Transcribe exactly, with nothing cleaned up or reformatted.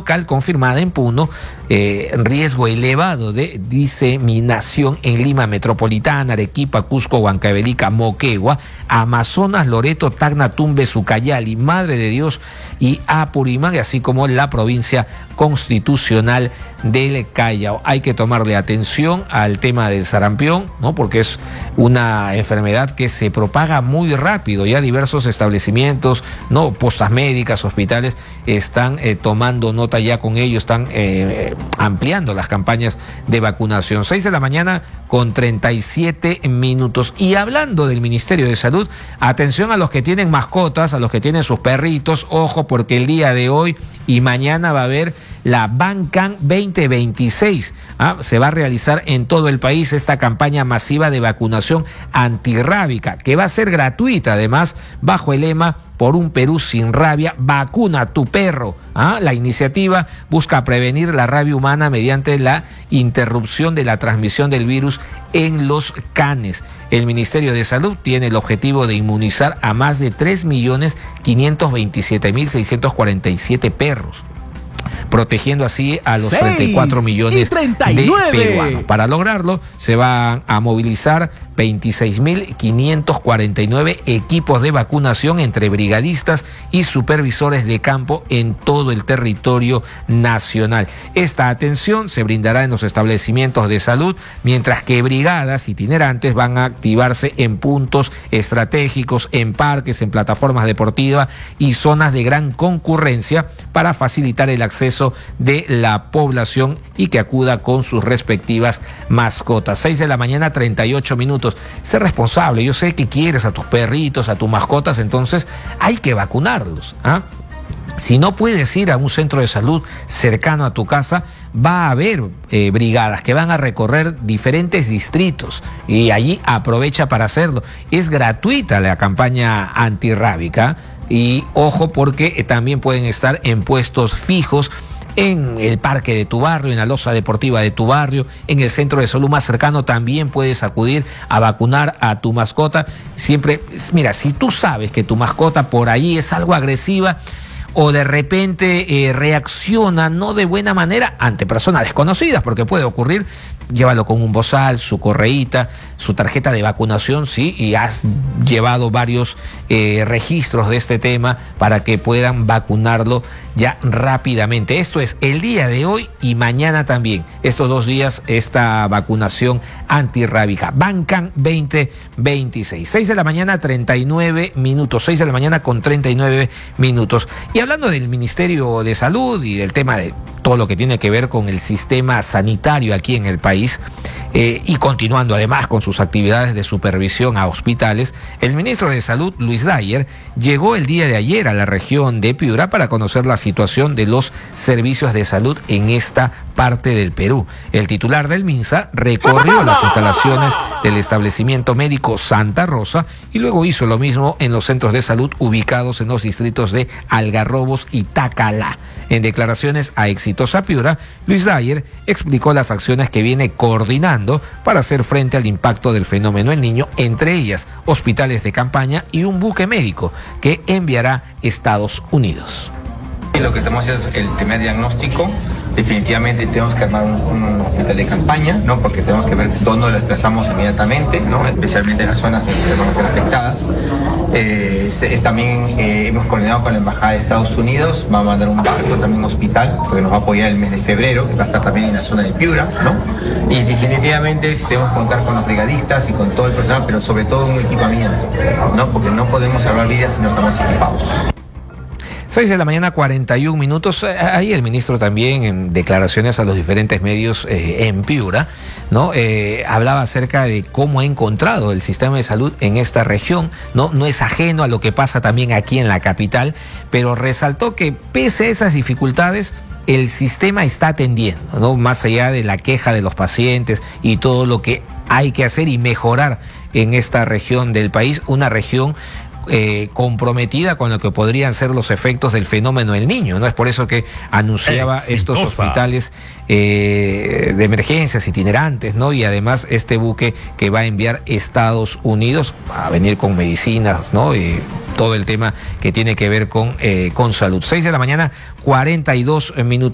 local confirmada en Puno, eh, riesgo elevado de diseminación en Lima Metropolitana, Arequipa, Cusco, Huancavelica, Moquegua, Amazonas, Loreto, Tacna, Tumbes, Ucayali, Madre de Dios y Apurímac, así como la provincia constitucional del Callao. Hay que tomarle atención al tema del sarampión, ¿no? Porque es una enfermedad que se propaga muy rápido. Ya diversos establecimientos, ¿no? Postas médicas, hospitales están eh, tomando nota ya con ello, están eh, ampliando las campañas de vacunación. seis de la mañana con treinta y siete minutos. Y hablando del Ministerio de Salud, atención a los que tienen mascotas, a los que tienen sus perritos, ojo, porque el día de hoy y mañana va a haber la Bancan veinte veintiséis. ¿ah? Se va a realizar en todo el país esta campaña masiva de vacunación antirrábica, que va a ser gratuita, además, bajo el lema Por un Perú sin rabia, vacuna a tu perro. ¿ah? La iniciativa busca prevenir la rabia humana mediante la interrupción de la transmisión del virus en los canes. El Ministerio de Salud tiene el objetivo de inmunizar a más de tres millones quinientos veintisiete mil seiscientos cuarenta y siete perros, protegiendo así a los treinta y cuatro millones de peruanos. Para lograrlo, se van a movilizar veintiséis mil quinientos cuarenta y nueve equipos de vacunación entre brigadistas y supervisores de campo en todo el territorio nacional. Esta atención se brindará en los establecimientos de salud, mientras que brigadas itinerantes van a activarse en puntos estratégicos, en parques, en plataformas deportivas y zonas de gran concurrencia para facilitar el acceso de la población y que acuda con sus respectivas mascotas. seis de la mañana, treinta y ocho minutos. Sé responsable, yo sé que quieres a tus perritos, a tus mascotas, entonces hay que vacunarlos. ¿ah? Si no puedes ir a un centro de salud cercano a tu casa, va a haber eh, brigadas que van a recorrer diferentes distritos y allí aprovecha para hacerlo. Es gratuita la campaña antirrábica y ojo, porque eh, también pueden estar en puestos fijos en el parque de tu barrio, en la loza deportiva de tu barrio, en el centro de salud más cercano. También puedes acudir a vacunar a tu mascota. Siempre, mira, si tú sabes que tu mascota por ahí es algo agresiva o de repente eh, reacciona no de buena manera ante personas desconocidas, porque puede ocurrir, llévalo con un bozal, su correíta, su tarjeta de vacunación, sí, y has llevado varios eh, registros de este tema para que puedan vacunarlo ya rápidamente. Esto es el día de hoy y mañana también. Estos dos días, esta vacunación antirrábica. Bancan veinte veintiséis. seis de la mañana, treinta y nueve minutos. seis de la mañana con treinta y nueve minutos. Y hablando del Ministerio de Salud y del tema de todo lo que tiene que ver con el sistema sanitario aquí en el país, eh, y continuando además con sus actividades de supervisión a hospitales, el ministro de Salud, Luis Dyer, llegó el día de ayer a la región de Piura para conocer la situación de los servicios de salud en esta parte del Perú. El titular del MINSA recorrió las instalaciones del establecimiento médico Santa Rosa y luego hizo lo mismo en los centros de salud ubicados en los distritos de Algarrobos y Tacalá. En declaraciones a Exitosa Piura, Luis Dyer explicó las acciones que viene coordinando para hacer frente al impacto del fenómeno El Niño, entre ellas hospitales de campaña y un buque médico que enviará a Estados Unidos. Lo que estamos haciendo es el primer diagnóstico. Definitivamente tenemos que armar un, un hospital de campaña, ¿no? Porque tenemos que ver dónde lo desplazamos inmediatamente, ¿no? Especialmente en las zonas que van a ser afectadas. Eh, es, también eh, hemos coordinado con la Embajada de Estados Unidos, va a mandar un barco, también un hospital, porque nos va a apoyar el mes de febrero, que va a estar también en la zona de Piura, ¿no? Y definitivamente tenemos que contar con los brigadistas y con todo el personal, pero sobre todo un equipamiento, ¿no? Porque no podemos salvar vidas si no estamos equipados. seis de la mañana, cuarenta y un minutos. Ahí el ministro también, en declaraciones a los diferentes medios eh, en Piura, ¿no? Eh, hablaba acerca de cómo ha encontrado el sistema de salud en esta región, ¿no? No es ajeno a lo que pasa también aquí en la capital, pero resaltó que pese a esas dificultades, el sistema está atendiendo, ¿no? Más allá de la queja de los pacientes y todo lo que hay que hacer y mejorar en esta región del país, una región Eh, comprometida con lo que podrían ser los efectos del fenómeno El Niño, ¿no? Es por eso que anunciaba Exitosa. Estos hospitales eh, de emergencias itinerantes, ¿no? Y además este buque que va a enviar Estados Unidos a venir con medicinas, ¿no? Y todo el tema que tiene que ver con, eh, con salud. seis de la mañana, cuarenta y dos minutos.